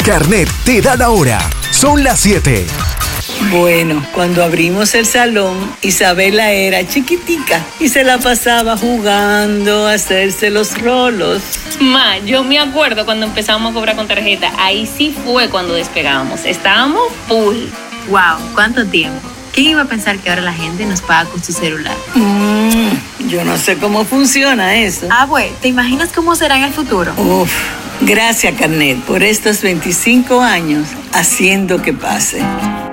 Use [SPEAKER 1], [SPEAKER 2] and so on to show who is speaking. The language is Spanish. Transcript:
[SPEAKER 1] Carnet te da la hora. Son las 7.
[SPEAKER 2] Bueno, cuando abrimos el salón, Isabela era chiquitica y se la pasaba jugando a hacerse los rolos.
[SPEAKER 3] Ma, yo me acuerdo cuando empezamos a cobrar con tarjeta. Ahí sí fue cuando despegábamos. Estábamos full.
[SPEAKER 4] Wow, ¿cuánto tiempo? ¿Quién iba a pensar que ahora la gente nos paga con su celular?
[SPEAKER 2] Yo no sé cómo funciona eso.
[SPEAKER 4] Güey, ¿te imaginas cómo será en el futuro?
[SPEAKER 2] Uf, gracias, Carnet, por estos 25 años haciendo que pase.